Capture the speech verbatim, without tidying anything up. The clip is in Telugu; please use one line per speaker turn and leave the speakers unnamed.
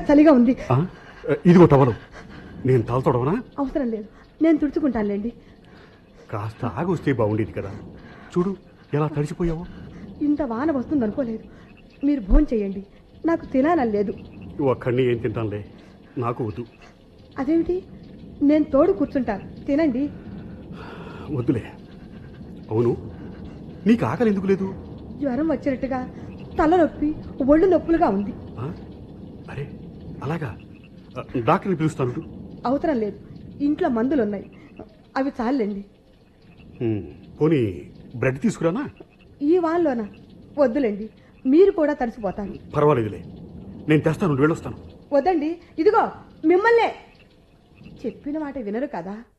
చలిగా ఉంది.
ఇదిగో టవలు, నేను తల తొడవనా?
అవసరం లేదు, నేను తుడుచుకుంటానులేండి.
కాస్త ఆగొస్తే బాగుండేది కదా. చూడు ఎలా తడిసిపోయావు.
ఇంత వాన వస్తుంది అనుకోలేదు. మీరు భోజనం చేయండి, నాకు తినాలని లేదు.
ఒక్కడిని ఏం తింటానులే, నాకు వద్దు.
అదేమిటి, నేను తోడు కూర్చుంటాను, తినండి.
వద్దులే. అవును, నీకు ఆకలి ఎందుకు లేదు?
జ్వరం వచ్చినట్టుగా తలనొప్పి, ఒళ్ళు నొప్పులుగా ఉంది.
అరే అలాగా, డాక్టర్ని పిలుస్తాను.
అవసరం లేదు, ఇంట్లో మందులున్నాయి, అవి చాలండి.
పోనీ బ్రెడ్ తీసుకురానా?
ఈ వాన్లోనా? వద్దులేండి, మీరు కూడా తడిసిపోతాను.
పర్వాలేదులే, నేను తెస్తాను, వెళ్ళొస్తాను.
వద్దండి, ఇదిగో మిమ్మల్నే. చెప్పిన మాట వినరు కదా.